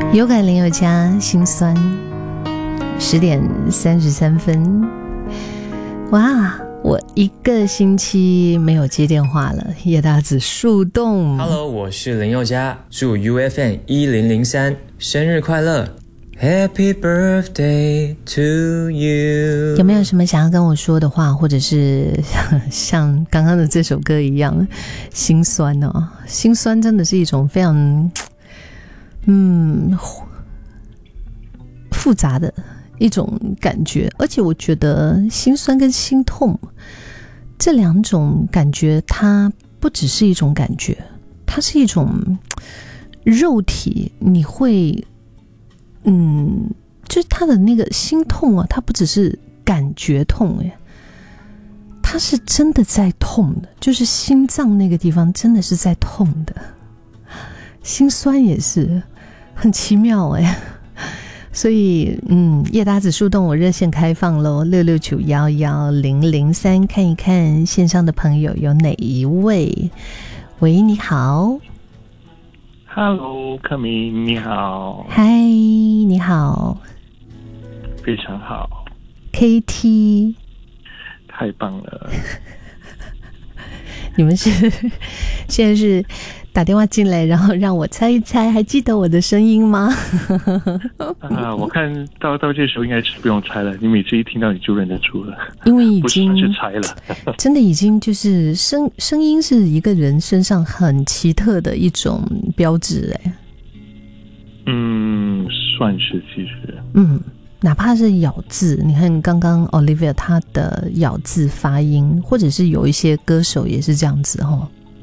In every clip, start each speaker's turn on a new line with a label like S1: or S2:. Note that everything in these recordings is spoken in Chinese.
S1: 有感林宥嘉心酸，10点33分。哇，我1个星期没有接电话了，叶大子树洞。
S2: Hello， 我是林宥嘉，祝 UFM 1003生日快乐 ，Happy Birthday to you。
S1: 有没有什么想要跟我说的话，或者是像刚刚的这首歌一样心酸哦？心酸真的是一种非常复杂的一种感觉，而且我觉得心酸跟心痛这两种感觉，它不只是一种感觉，它是一种肉体，你会就是它的那个心痛啊，它不只是感觉痛耶，它是真的在痛的，就是心脏那个地方真的是在痛的。心酸也是很奇妙耶。所以叶大子树洞我热线开放咯，669111003，看一看线上的朋友有哪一位。喂，你好。
S3: Hello， 克明你好。
S1: 嗨，你好。
S3: 非常好。
S1: KT
S3: 太棒了。
S1: 你们是现在是打电话进来，然后让我猜一猜，还记得我的声音吗？
S3: 我看到这时候应该是不用猜了，你每次一听到你就认得出了，
S1: 因为已经
S3: 不是猜了。
S1: 真的已经就是声音是一个人身上很奇特的一种标志哎。
S3: 算是其实。
S1: 哪怕是咬字，你看刚刚 Olivia 她的咬字发音，或者是有一些歌手也是这样子齁。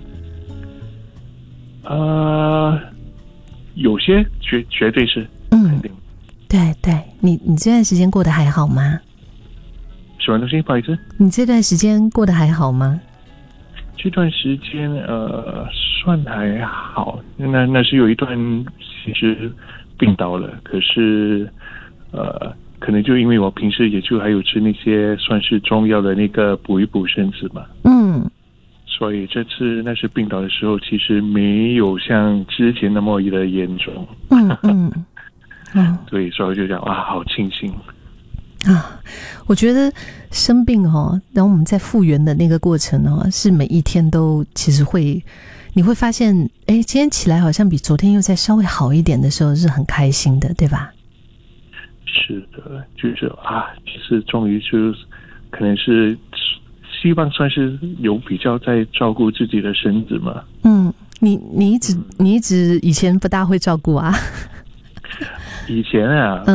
S3: 有些绝对是肯定。
S1: 对对，你这段时间过得还好吗？
S3: 什么东西？不好意思。
S1: 你这段时间过得还好吗？
S3: 这段时间算还好，那是有一段其实病倒了，可是可能就因为我平时也就还有吃那些算是中药的那个补一补身子嘛，所以这次那是病倒的时候，其实没有像之前那么的严重。对，所以我就讲好庆幸
S1: 啊！我觉得生病然后我们在复原的那个过程是每一天都其实你会发现，今天起来好像比昨天又再稍微好一点的时候，是很开心的，对吧？
S3: 是的，就是其实终于就是可能是希望算是有比较在照顾自己的身子嘛。
S1: 你一直以前不大会照顾啊？
S3: 以前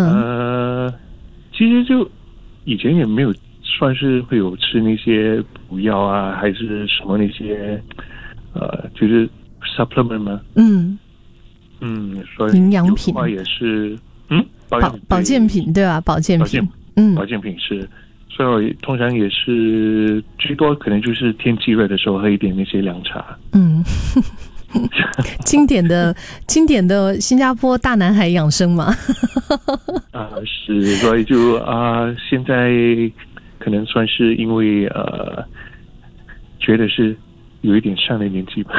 S3: 其实就以前也没有算是会有吃那些补药啊，还是什么那些就是 supplement 嘛。所以
S1: 营养品
S3: 也是
S1: 保健品对吧？保健品
S3: 是。所以我通常也是最多可能就是天气热的时候喝一点那些凉茶。
S1: 经典的新加坡大男孩养生嘛。
S3: 是，所以就现在可能算是因为觉得是有一点上了年纪吧。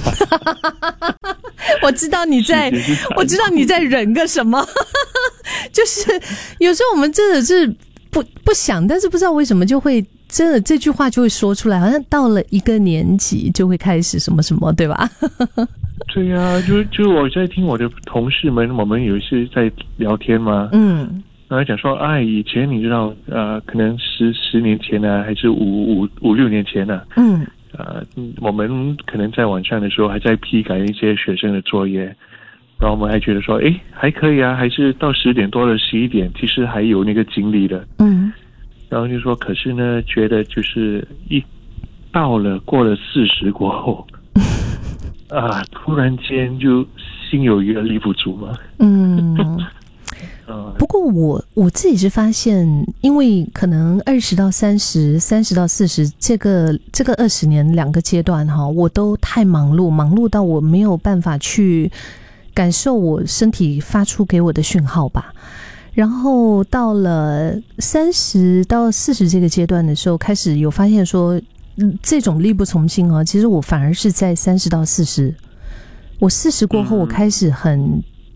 S1: 我知道你在忍个什么。就是有时候我们真的是不想，但是不知道为什么就会真的这句话就会说出来，好像到了一个年纪就会开始什么什么，对吧？
S3: 对啊，就我在听我的同事们，我们有一次在聊天嘛，然后讲说以前你知道可能十年前呢，还是五六年前呢，我们可能在晚上的时候还在批改一些学生的作业，然后我们还觉得说还可以啊，还是到10点多了11点其实还有那个精力的。然后就说可是呢觉得就是一到了过了40过后突然间就心有余而力不足嘛。
S1: 不过我自己是发现，因为可能20到30 30到40这个20年2个阶段我都太忙碌到我没有办法去感受我身体发出给我的讯号吧。然后到了30到40这个阶段的时候，开始有发现说这种力不从心其实我反而是在30到40，我40过后我开始很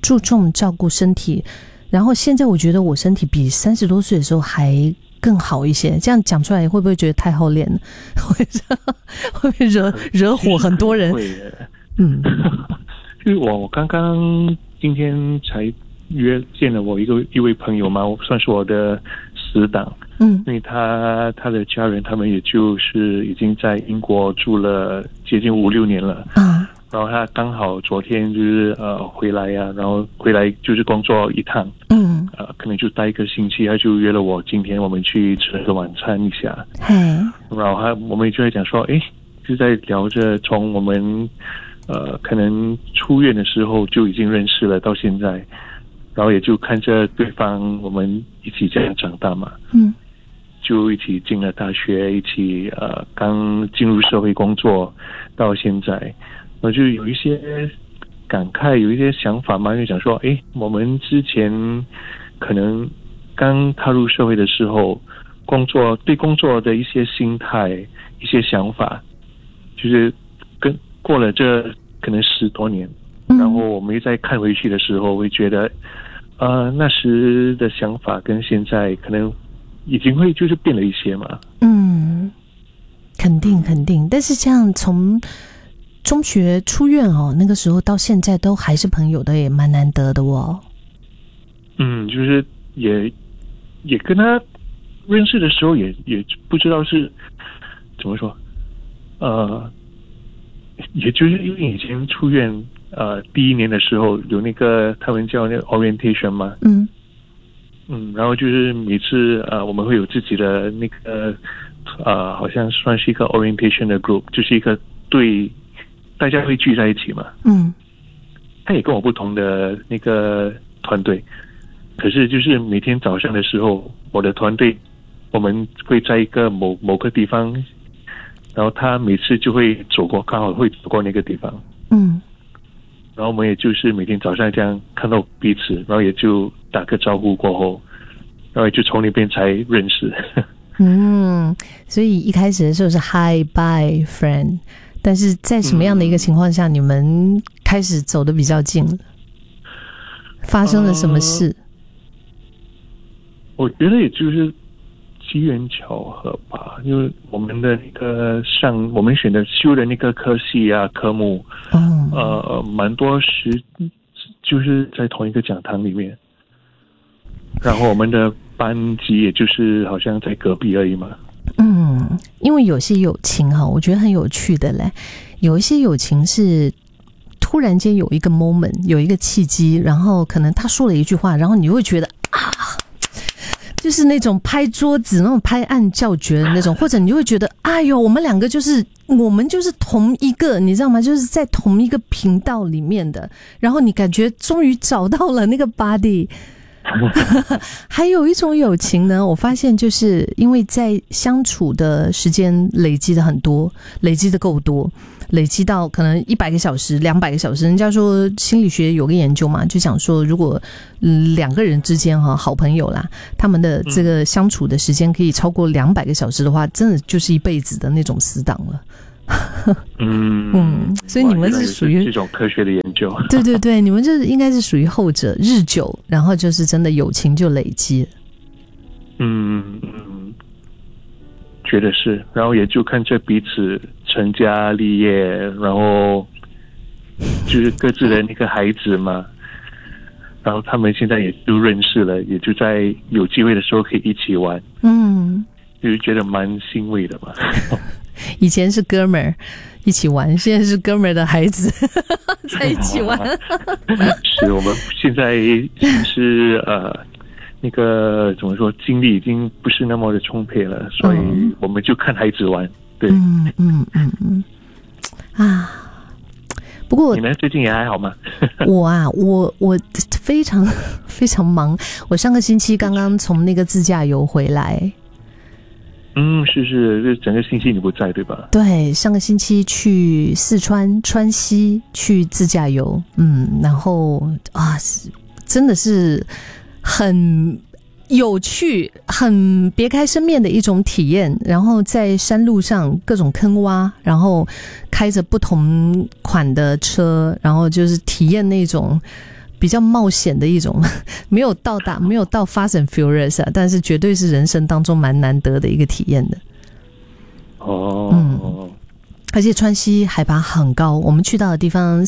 S1: 注重照顾身体，然后现在我觉得我身体比30多岁的时候还更好一些。这样讲出来会不会觉得太好脸了？会不会惹火很多人？
S3: 会，就是我刚刚今天才见了我一位朋友嘛，算是我的死党。因为他的家人他们也就是已经在英国住了接近5-6年了。然后他刚好昨天就是回来呀，然后回来就是工作一趟。可能就待1个星期，他就约了我今天我们去吃个晚餐一下。然后我们就在讲说，就在聊着从我们可能出院的时候就已经认识了到现在，然后也就看着对方我们一起这样长大嘛。就一起进了大学，一起刚进入社会工作到现在，我就有一些感慨，有一些想法嘛，就想说，我们之前可能刚踏入社会的时候，对工作的一些心态、一些想法，就是过了这可能10多年，然后我们再看回去的时候，会觉得，那时的想法跟现在可能已经会就是变了一些嘛。肯定，但是这样从中学出院那个时候到现在都还是朋友的，也蛮难得的哦。 就是也跟他认识的时候也不知道是怎么说，也就是因为以前出院第1年的时候有那个他们叫那个 orientation 嘛。然后就是每次我们会有自己的那个好像算是一个 orientation 的 group， 就是一个对大家会聚在一起嘛。他也跟我不同的那个团队，可是就是每天早上的时候，我的团队我们会在一个某个地方，然后他每次就会刚好会走过那个地方。然后我们也就是每天早上这样看到彼此，然后也就打个招呼过后，然后也就从那边才认识。
S1: 所以一开始的时候是 Hi Bye Friend， 但是在什么样的一个情况下你们开始走得比较近了？发生了什么事？
S3: 我觉得也就是机缘巧合吧，因为我们的那个我们修的那个科系啊科目，蛮多时就是在同一个讲堂里面，然后我们的班级也就是好像在隔壁而已嘛。
S1: 因为有些友情我觉得很有趣的嘞，有一些友情是突然间有一个 moment， 有一个契机，然后可能他说了一句话，然后你会觉得就是那种拍桌子那种拍案叫绝的那种，或者你就会觉得哎呦我们两个我们就是同一个，你知道吗？就是在同一个频道里面的，然后你感觉终于找到了那个 body。还有一种友情呢，我发现就是因为在相处的时间累积的很多，累积的够多，累积到可能100个小时、200个小时。人家说心理学有个研究嘛，就讲说如果2个人之间好朋友啦，他们的这个相处的时间可以超过200个小时的话，真的就是一辈子的那种死党了。所以你们是属于
S3: 这种科学的研究。
S1: 对，你们这应该是属于后者，日久，然后就是真的友情就累积了。
S3: 觉得是，然后也就看着彼此成家立业，然后就是各自的那个孩子嘛，然后他们现在也都认识了，也就在有机会的时候可以一起玩。就是觉得蛮欣慰的嘛。
S1: 以前是哥们儿一起玩，现在是哥们儿的孩子在一起玩。
S3: 是我们现在是那个怎么说，精力已经不是那么的充沛了，所以我们就看孩子玩。对，
S1: 不过
S3: 你们最近也还好吗？
S1: 我非常非常忙，我上个星期刚刚从那个自驾游回来。是，整个星期你不在对吧？对，上个星期去四川川西去自驾游，然后真的是很有趣、很别开生面的一种体验。然后在山路上各种坑洼，然后开着不同款的车，然后就是体验那种比较冒险的一种，没有到 Fast and Furious 啊，但是绝对是人生当中蛮难得的一个体验的。而且川西海拔很高，我们去到的地方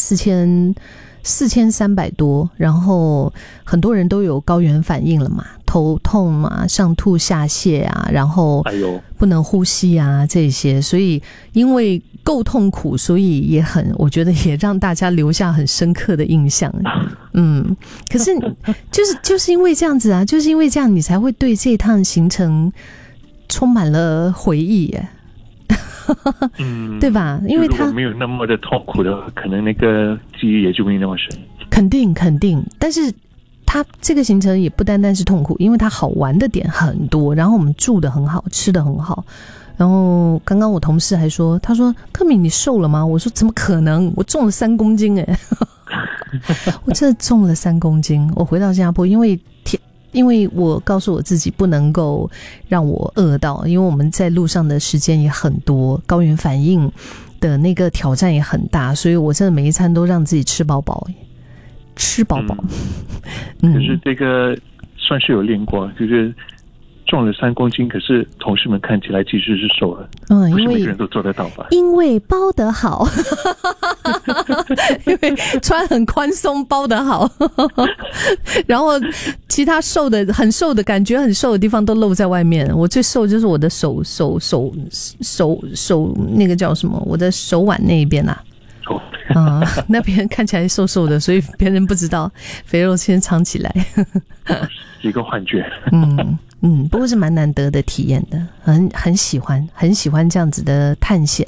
S1: 4300多，然后很多人都有高原反应了嘛，头痛嘛，上吐下泻啊，然后不能呼吸啊这些，所以因为够痛苦，所以我觉得也让大家留下很深刻的印象。可是就是因为这样子啊，就是因为这样，你才会对这趟行程充满了回忆耶。对吧？因为他
S3: 如果没有那么的痛苦的话，可能那个记忆也就没那么深。
S1: 肯定，但是他这个行程也不单单是痛苦，因为他好玩的点很多，然后我们住得很好，吃得很好。然后刚刚我同事还说，他说克敏你瘦了吗？我说怎么可能，我重了3公斤耶。我真的重了3公斤。我回到新加坡，因为我告诉我自己不能够让我饿到，因为我们在路上的时间也很多，高原反应的那个挑战也很大，所以我真的每一餐都让自己吃饱饱。可是
S3: 这个算是有练过，就是重了3公斤，可是同事们看起来其实是瘦了。不是每个人都做得到吧？
S1: 因为包得好。因为穿很宽松，包得好。然后其他很瘦的感觉很瘦的地方都露在外面。我最瘦就是我的手那个叫什么？我的手腕那一边啊。那边看起来瘦瘦的，所以别人不知道，肥肉先藏起来。
S3: 一个幻觉。
S1: 不过是蛮难得的体验的，很喜欢这样子的探险。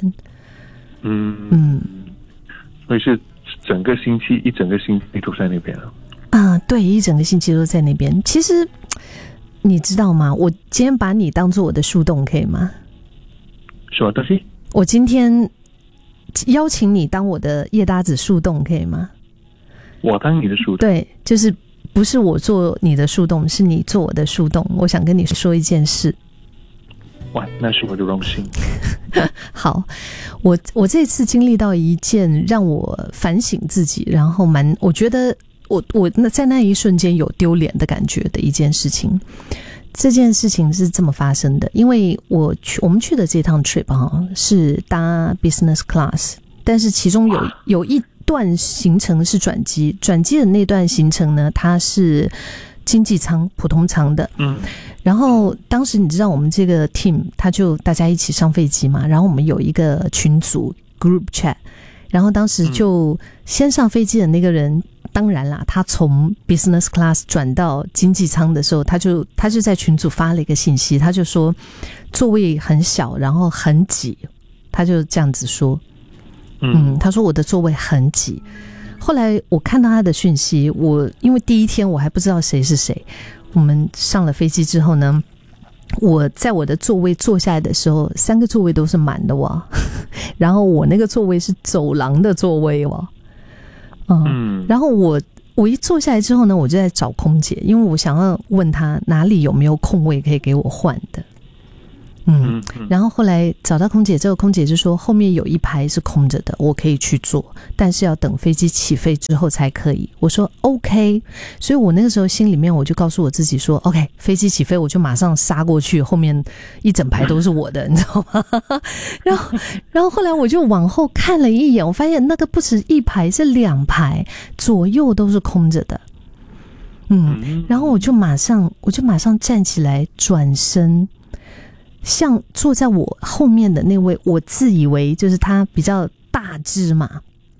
S3: 所以是一整个星期都在那边了。
S1: 对，一整个星期都在那边。其实你知道吗？我今天把你当作我的树洞，可以吗？
S3: 什么东西？
S1: 我今天邀请你当我的叶搭子树洞，可以吗？
S3: 我当你的树洞？对，
S1: 就是不是我做你的树洞，是你做我的树洞。我想跟你说一件事。
S3: 哇，那是我的荣幸。
S1: 好，我这次经历到一件让我反省自己，然后我觉得我在那一瞬间有丢脸的感觉的一件事情。这件事情是这么发生的，因为我们去的这趟 trip 是搭 business class， 但是其中有一段行程是转机的那段行程呢，它是经济舱普通舱的。然后当时你知道我们这个 team 他就大家一起上飞机嘛，然后我们有一个群组 group chat， 然后当时就先上飞机的那个人，当然啦，他从 business class 转到经济舱的时候，他就在群组发了一个信息，他就说座位很小，然后很挤，他就这样子说。他说我的座位很挤。后来我看到他的讯息，因为第一天我还不知道谁是谁，我们上了飞机之后呢，我在我的座位坐下来的时候，3个座位都是满的哇，然后我那个座位是走廊的座位哇。然后我一坐下来之后呢，我就在找空姐，因为我想要问她哪里有没有空位可以给我换的。然后后来找到空姐之后，空姐就说后面有一排是空着的，我可以去坐，但是要等飞机起飞之后才可以。我说 OK， 所以我那个时候心里面我就告诉我自己说 OK， 飞机起飞我就马上杀过去，后面一整排都是我的，你知道吗？然后后来我就往后看了一眼，我发现那个不止一排，是2排，左右都是空着的。然后我就马上站起来转身，像坐在我后面的那位，我自以为就是他比较大只嘛，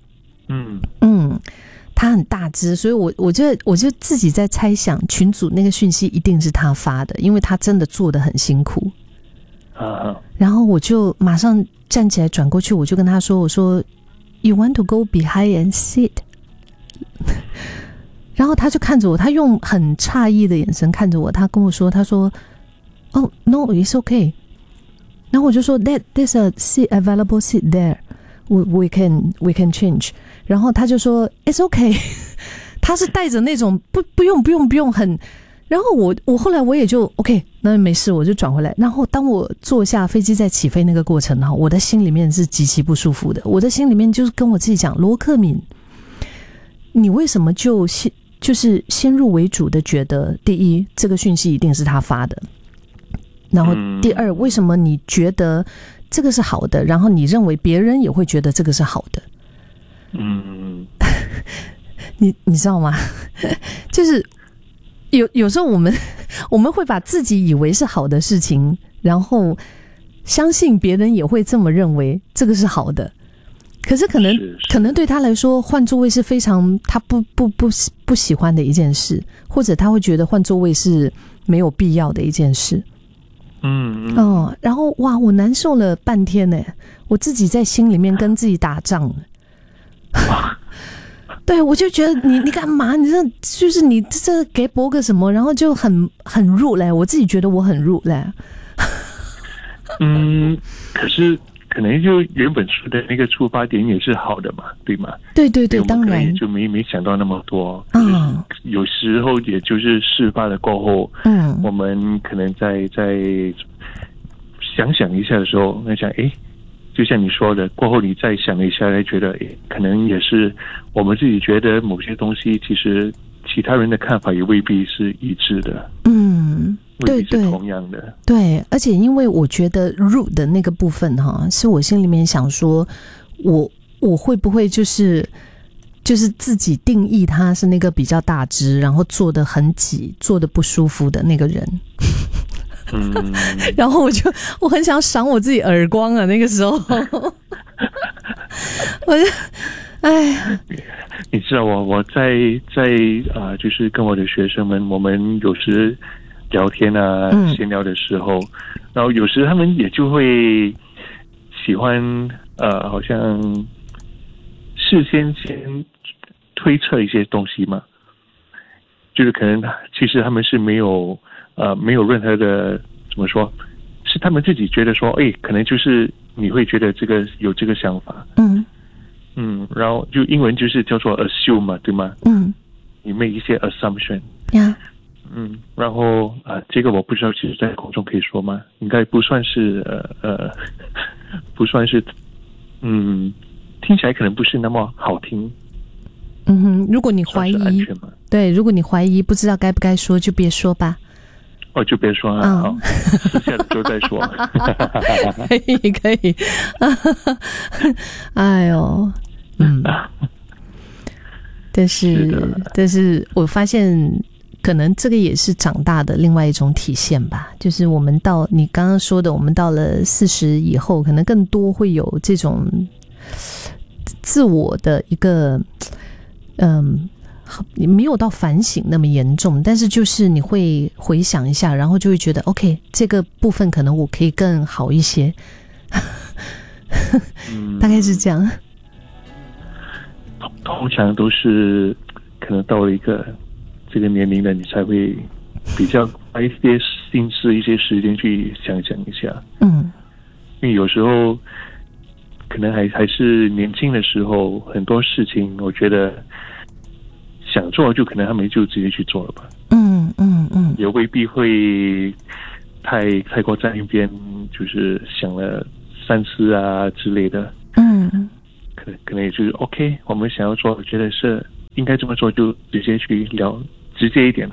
S1: 他很大只，所以我就自己在猜想，群组那个讯息一定是他发的，因为他真的做得很辛苦。然后我就马上站起来转过去，我就跟他说，我说 You want to go behind and sit？ 然后他就看着我，他用很诧异的眼神看着我，他跟我说，他说Oh no, it's okay. 然后我就说 There's a seat available seat there. We can change. 然后他就说 It's okay. 他是带着那种不用很。然后我后来我也就 OK， 那没事，我就转回来。然后当我坐下飞机在起飞那个过程，我的心里面是极其不舒服的。我的心里面就是跟我自己讲，罗克敏，你为什么就就是先入为主的觉得，第一，这个讯息一定是他发的，然后第二，为什么你觉得这个是好的，然后你认为别人也会觉得这个是好的？你知道吗？就是有时候我们会把自己以为是好的事情，然后相信别人也会这么认为，这个是好的。可是可能对他来说，换座位是非常他不喜欢的一件事，或者他会觉得换座位是没有必要的一件事。然后哇，我难受了半天呢，我自己在心里面跟自己打仗。对，我就觉得你干嘛？你这就是你这给播个什么，然后就很入嘞，我自己觉得我很入嘞。
S3: 可是可能就原本说的那个出发点也是好的嘛，对吗？
S1: 对，当然
S3: 就没想到那么多。有时候也就是事发了过后，我们可能在想一下的时候，那想就像你说的，过后你再想一下，觉得可能也是我们自己觉得某些东西，其实其他人的看法也未必是一致的。未必是同样的。对，
S1: 而且因为我觉得入的那个部分是我心里面想说，我会不会就是自己定义他是那个比较大只，然后坐得很挤，坐得不舒服的那个人。然后我很想赏我自己耳光啊，那个时候。我就
S3: 你知道我在就是跟我的学生们，我们有时聊天啊，闲聊的时候，然后有时他们也就会喜欢好像事先推测一些东西嘛，就是可能其实他们是没有任何的怎么说，是他们自己觉得说，可能就是你会觉得有这个想法，然后就英文就是叫做 assume 嘛，对吗？你 make 一些 assumption， 然后这个我不知道，其实在口中可以说吗？应该不算是不算是，听起来可能不是那么好听。
S1: 如果你怀疑，对，如果你怀疑不知道该不该说，就别说吧。
S3: 就别说了，好，私下的时候再说。
S1: 可以。哎呦，但是我发现，可能这个也是长大的另外一种体现吧。就是我们到你刚刚说的，我们到了40以后，可能更多会有这种自我的一个，没有到反省那么严重，但是就是你会回想一下，然后就会觉得 OK， 这个部分可能我可以更好一些。大概是这样。
S3: 通常都是可能到了一个这个年龄的，你才会比较花一些心思、一些时间去想一下。因为有时候可能还是年轻的时候，很多事情我觉得想做就可能他们就直接去做了吧。也未必会太过在那边就是想了三思啊之类的。可能也就是 OK， 我们想要做，觉得是应该这么做，就直接去聊，直接一点。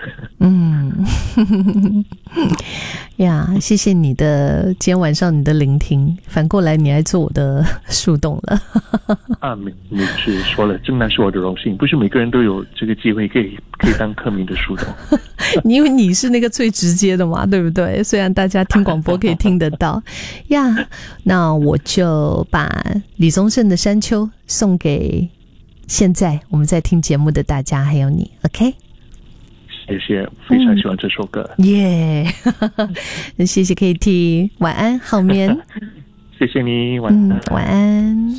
S1: 谢谢你的今天晚上你的聆听，反过来你还做我的树洞了。
S3: 没事，说了，真的是我的荣幸，不是每个人都有这个机会可以当克明的树洞。
S1: 因为你是那个最直接的嘛，对不对？虽然大家听广播可以听得到那我就把李宗盛的山丘送给现在我们在听节目的大家还有你。 OK，
S3: 谢谢，非常喜欢这首歌。
S1: 谢谢 KT， 晚安，好眠。
S3: 谢谢你，晚安。
S1: 晚安。